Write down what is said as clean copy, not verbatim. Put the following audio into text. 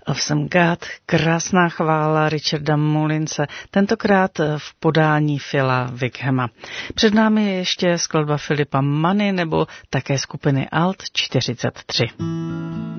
Love Some God, krásná chvála Richarda Mullinse, tentokrát v podání Phila Wickhama. Před námi je ještě skladba Philippa Money nebo také skupiny Alt 43.